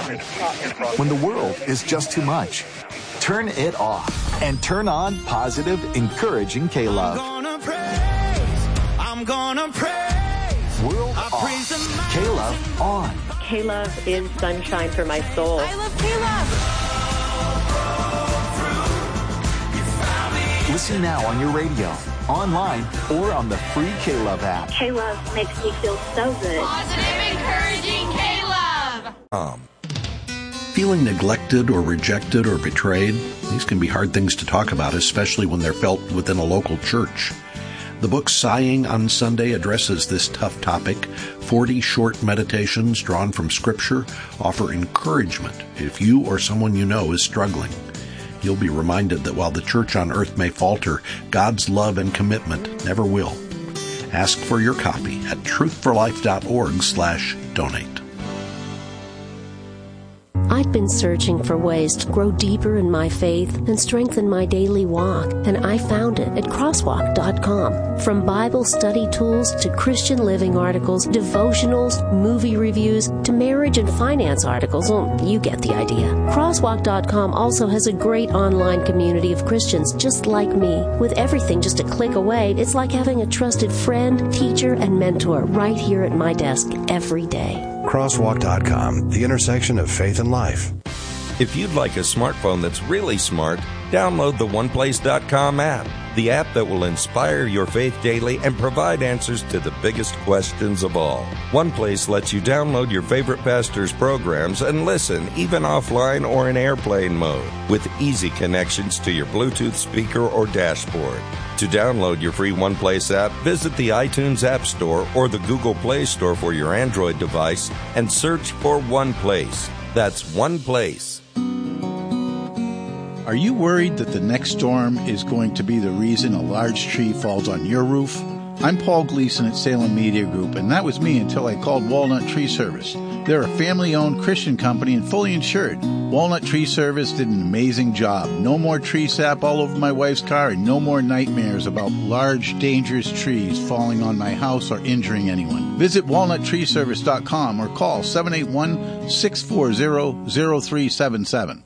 When the world is just too much, turn it off and turn on positive, encouraging K-Love. I'm gonna praise. World off. K-Love on. K-Love is sunshine for my soul. I love K-Love. Listen now on your radio, online, or on the free K-Love app. K-Love makes me feel so good. Positive, encouraging K-Love. Feeling neglected or rejected or betrayed, these can be hard things to talk about, especially when they're felt within a local church. The book Sighing on Sunday addresses this tough topic. 40 short meditations drawn from Scripture offer encouragement if you or someone you know is struggling. You'll be reminded that while the church on earth may falter, God's love and commitment never will. Ask for your copy at truthforlife.org/donate. I'd been searching for ways to grow deeper in my faith and strengthen my daily walk, and I found it at crosswalk.com. From Bible study tools to Christian living articles, devotionals, movie reviews, to marriage and finance articles, you get the idea. Crosswalk.com also has a great online community of Christians just like me. With everything just a click away, it's like having a trusted friend, teacher, and mentor right here at my desk every day. Crosswalk.com, the intersection of faith and life. If you'd like a smartphone that's really smart, download the OnePlace.com app, the app that will inspire your faith daily and provide answers to the biggest questions of all. OnePlace lets you download your favorite pastor's programs and listen, even offline or in airplane mode, with easy connections to your Bluetooth speaker or dashboard. To download your free OnePlace app, visit the iTunes App Store or the Google Play Store for your Android device and search for OnePlace. That's OnePlace. Are you worried that the next storm is going to be the reason a large tree falls on your roof? I'm Paul Gleason at Salem Media Group, and that was me until I called Walnut Tree Service. They're a family-owned Christian company and fully insured. Walnut Tree Service did an amazing job. No more tree sap all over my wife's car and no more nightmares about large, dangerous trees falling on my house or injuring anyone. Visit walnuttreeservice.com or call 781-640-0377.